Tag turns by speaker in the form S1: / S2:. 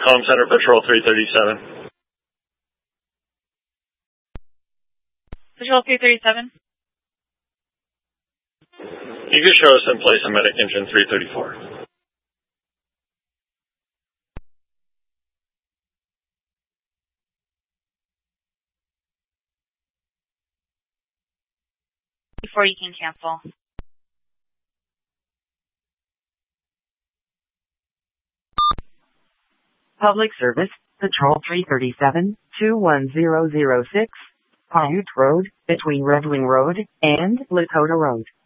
S1: Comm Center, Patrol 337.
S2: Patrol 337.
S1: You can show us in place on Medic Engine 334.
S2: Before you can cancel.
S3: Public Service, Patrol 337, 21006, Paiute Road, between Redwing Road and Lakota Road.